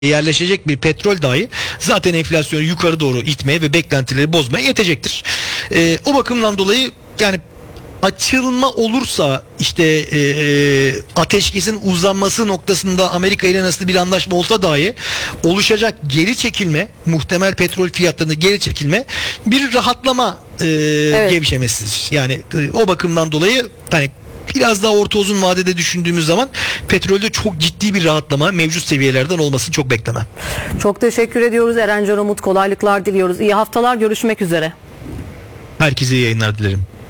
yerleşecek bir petrol dahi zaten enflasyonu yukarı doğru itmeye ve beklentileri bozmaya yetecektir. O bakımdan dolayı yani açılma olursa işte ateşkesin uzanması noktasında Amerika ile nasıl bir anlaşma olsa dahi oluşacak geri çekilme, muhtemel petrol fiyatlarında geri çekilme bir rahatlama Evet. gevşemesidir. Yani o bakımdan dolayı hani biraz daha orta uzun vadede düşündüğümüz zaman petrolde çok ciddi bir rahatlama mevcut seviyelerden olmasını çok beklemem. Çok teşekkür ediyoruz Erencan Umut. Kolaylıklar diliyoruz. İyi haftalar. Görüşmek üzere. Herkese iyi yayınlar dilerim.